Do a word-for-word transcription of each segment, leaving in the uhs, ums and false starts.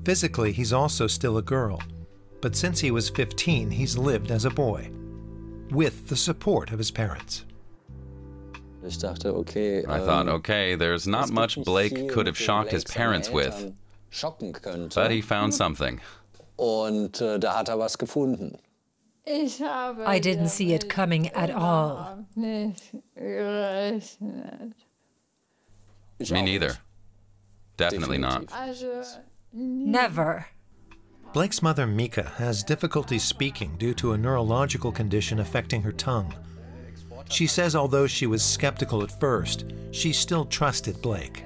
Physically, he's also still a girl, but since he was fifteen, he's lived as a boy, with the support of his parents. I thought, okay, there's not much Blake could have shocked his parents with, but he found something. I didn't see it coming at all. Me neither. Definitely not. Never. Blake's mother, Mika, has difficulty speaking due to a neurological condition affecting her tongue. She says although she was skeptical at first, she still trusted Blake.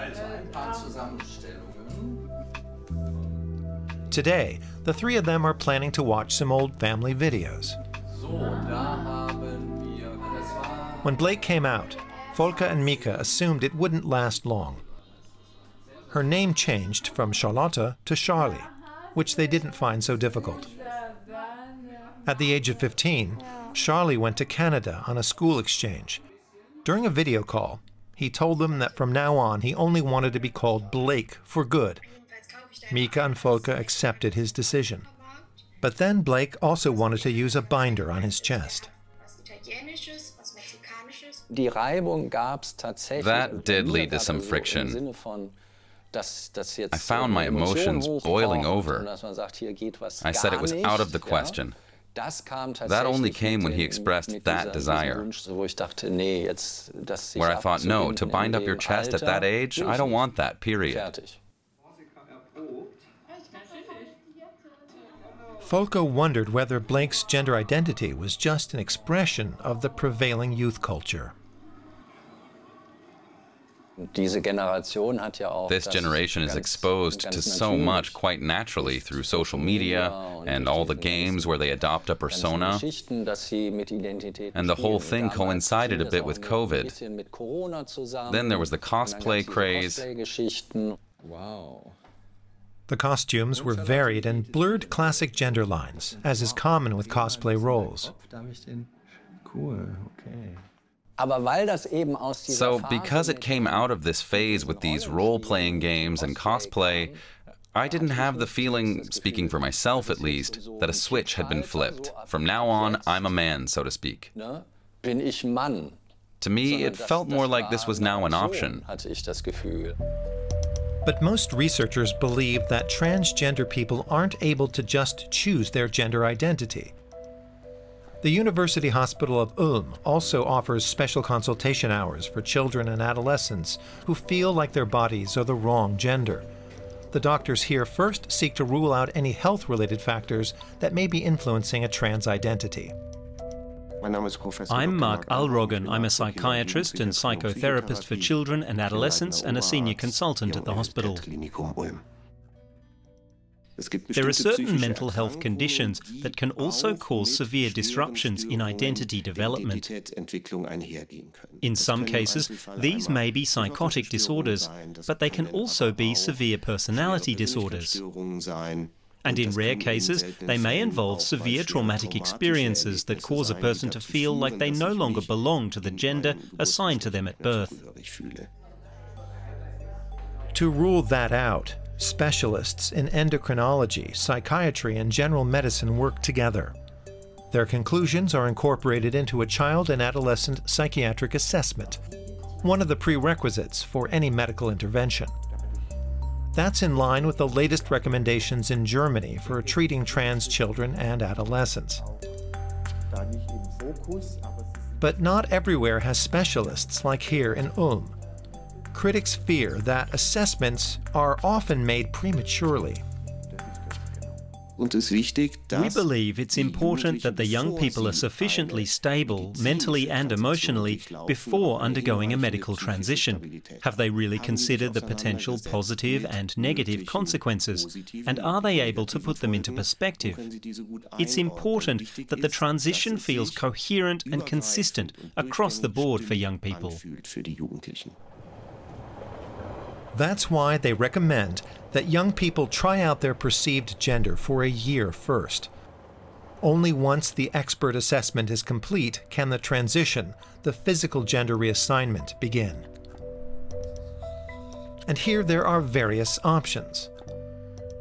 Today, the three of them are planning to watch some old family videos. When Blake came out, Volker and Mika assumed it wouldn't last long. Her name changed from Charlotte to Charlie, which they didn't find so difficult. At the age of fifteen, Charlie went to Canada on a school exchange. During a video call, he told them that from now on he only wanted to be called Blake for good. Mika and Volker accepted his decision. But then Blake also wanted to use a binder on his chest. That did lead to some friction. I found my emotions boiling over. I said it was out of the question. That only came when he expressed that desire. Where I thought, no, to bind up your chest at that age, I don't want that, period. Volker wondered whether Blake's gender identity was just an expression of the prevailing youth culture. This generation is exposed to so much quite naturally through social media and all the games where they adopt a persona. And the whole thing coincided a bit with COVID. Then there was the cosplay craze. Wow. The costumes were varied and blurred classic gender lines, as is common with cosplay roles. So, because it came out of this phase with these role-playing games and cosplay, I didn't have the feeling, speaking for myself at least, that a switch had been flipped. From now on, I'm a man, so to speak. To me, it felt more like this was now an option. But most researchers believe that transgender people aren't able to just choose their gender identity. The University Hospital of Ulm also offers special consultation hours for children and adolescents who feel like their bodies are the wrong gender. The doctors here first seek to rule out any health-related factors that may be influencing a trans identity. I'm Mark Alroggen. I'm a psychiatrist and psychotherapist for children and adolescents and a senior consultant at the hospital. There are certain mental health conditions that can also cause severe disruptions in identity development. In some cases, these may be psychotic disorders, but they can also be severe personality disorders. And in rare cases, they may involve severe traumatic experiences that cause a person to feel like they no longer belong to the gender assigned to them at birth. To rule that out, specialists in endocrinology, psychiatry, and general medicine work together. Their conclusions are incorporated into a child and adolescent psychiatric assessment, one of the prerequisites for any medical intervention. That's in line with the latest recommendations in Germany for treating trans children and adolescents. But not everywhere has specialists like here in Ulm. Critics fear that assessments are often made prematurely. We believe it's important that the young people are sufficiently stable, mentally and emotionally, before undergoing a medical transition. Have they really considered the potential positive and negative consequences? And are they able to put them into perspective? It's important that the transition feels coherent and consistent across the board for young people. That's why they recommend that young people try out their perceived gender for a year first. Only once the expert assessment is complete can the transition, the physical gender reassignment, begin. And here there are various options.